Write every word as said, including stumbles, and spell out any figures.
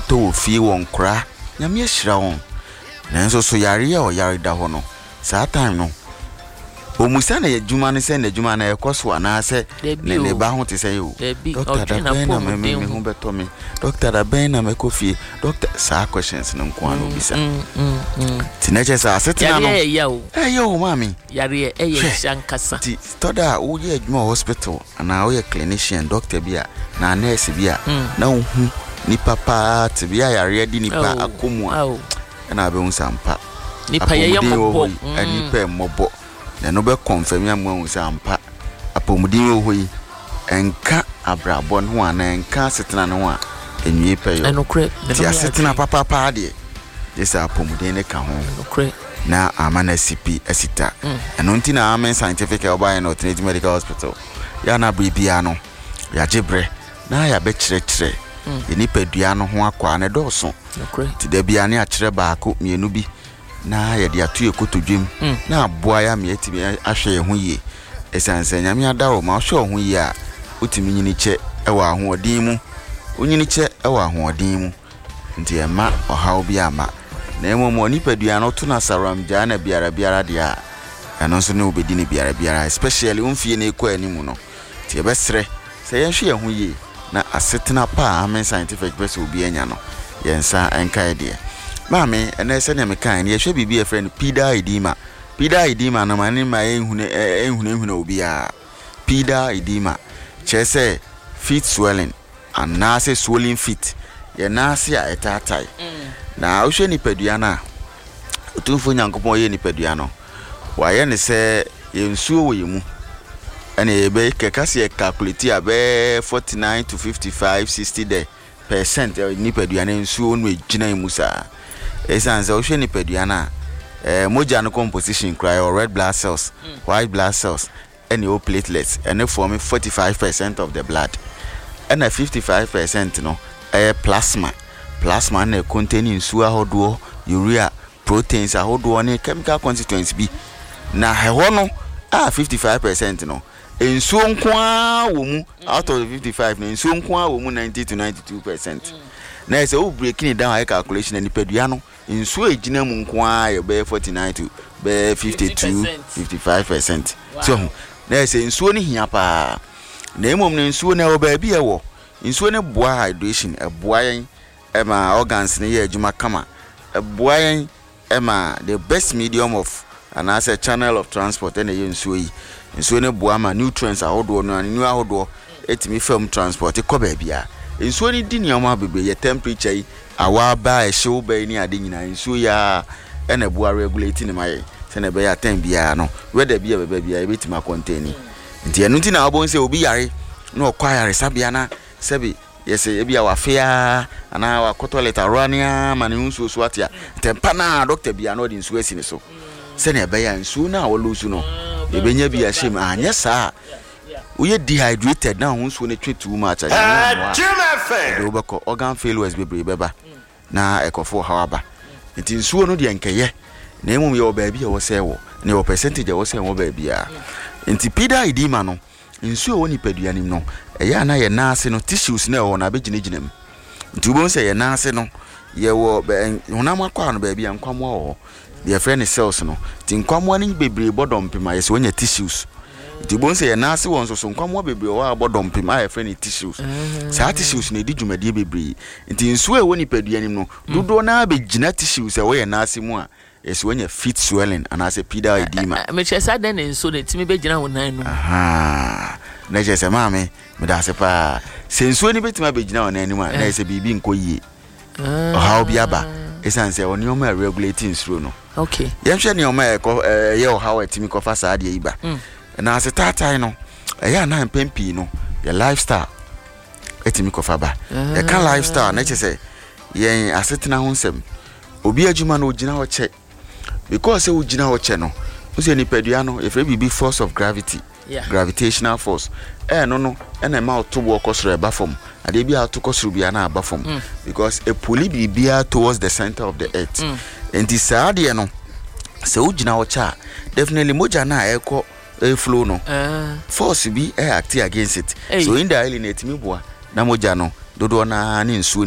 to fie won kra nyame ehira won nanso so yare ya o yare da ho no saa time no omusa na yadwuma ne se na adwuma na ekoso ana se ne ne ba ho te se yo doctor da ben na me me hu beto me doctor da ben na me kofi doctor saa questions no nko ano bisa tinaje saa setina no yare ya o eh yo mami yare e ye shankasa ti stoda wo ye adwuma hospital ana wo ye clinician doctor bia na nurse bia na hu ni papa te bia yare di nipa akomu na be hu sampa nipa ye yembo ani pe mobo na no be confirm ya mu sampa apomudin ohoyi enka abrabo no ana enka setena no a enwie pe yo enokre ti asetena papa pa de desa apomudin ne ka ho enokre na amana C P asita eno nti na amen scientific oba no Trinity Medical Hospital ya na bribia no ya jebre na ya be kire kire eni padua no ho akwa na doso ti da bia ne a kire baako mienu bi na ya dia tu ekotodwem na aboa ya me atimi ahwe ho yie esanse nyame adawo ma hwe ho yie a otimi nyini che ewa ahoodin mu onyini che ewa ahoodin mu nti ema ohaw bi ama na emo ni padua no to na saram ja na biara biara dia eno so ne obedi ne biara biara especially umfie na ekọ animu no ti e besre se ye hwe ho yie na asetena pa amen scientific best obi anya no yensa enka de mami ene se ne mekan ye hwe bibi e friend pida idima pida idima na mani ma ehune ehune ehune obi a pida idima chese feet swelling and nase swelling feet ye nase a etatai na ohwe ni padua na otumfo nyankopon ye ni padua no wa ye ne se ye nsuo wo yemu ene ye be kekase ye calculate abe forty-nine to fifty-five sixty de percent ni padua na nsuo no ejina emu sa esanze ohwe ni padua na eh moja no composition cry or red blood cells mm. white blood cells and your platelets and they form forty-five percent of the blood and fifty-five percent no eh plasma plasma na containing nsuo ahodo urea proteins ahodo ne chemical constituents bi na heho no ah fifty-five percent no nsuo nkoa wo mu out of the fifty-five no nsuo nkoa wo mu ninety to ninety-two percent mm. na ese o breaking it down high calculation and padua no nsuo ejina mu nkoa ye be forty-nine to be fifty-two fifty-five percent so na ese nsuo ni hia pa na emom ne nsuo na oba bi e wo nsuo ne boa hydration e boa yen e ma organs ne ye adwuma kama e boa yen e ma the best medium of and as a channel of transport and ye nsuo yi nsuo ne boa ma nutrients ahodo no anu ahodo etimi film transport e ko ba bia nsuo ni di nioma bebe ye temperature yi awa ba e hyew ba ni ade nyina nsuo ya e na boa regulate ni maye se na be ya ten bia no weather bia bebe bia e betima contain nti enu nti na obon se obi yare na okwa yare sabia na sebi yese e bia wa fia ana wa toilet arania mane nsuo so atia tempa na doctor bia no di nsuo asini so se na be ya nsuo na wo losu no e benya bia shem anya sa uye dehydrated na ho nsuo ne twe too much anya do beko organ failures bebre beba na ekofo hawaba nti nsuo no de nkeye na emum ye oba bia wo se wo ne wo percentage wo se wo ba bia nti pida idima no nsuo woni padua nim no eya na ye naase no tissues na wo na begineginem nti ubon se ye naase no ye wo honam akwa no ba bia nkwamo wo the friend cells no ti nkwamo ni bebre bodom pema ye se wonya tissues nti ubon se ye naase won so so nkwamo bebre wo bodom pema ye friend tissues sa tissues na di dwumade bebre nti nsuo e woni padua nim no dodo na begina tissues e wo ye naase mu a yes when you feet swelling and as a pida edema me chesa den nso ne timi be gina wonan no aha na chesa mame me da se pa se nso ni betima be gina wonan mu na ese bibi nko yie ah how bi aba esanse oni o ma regulating through no okay ye hwe ni o ma e ye o how etimi ko fa sa de iba na as tatai no e ya na mpempi no your lifestyle etimi ko fa ba e kan lifestyle na chese ye asetena ho nsem obi adwuma no ogina ho che because e ogina ho che no use ni padua no e bibi force of gravity yeah. Gravitational force eh no no e na ma to wo kosoro eba fom ade bi ato kosoro bia na aba fom mm. because a pulley bibia towards the center of the earth mm. and this ade no se ogina ho cha definitely moja na eko e flow no uh. force bi e act against it hey. So in the element mi boa na moja no dodo na ni nsuo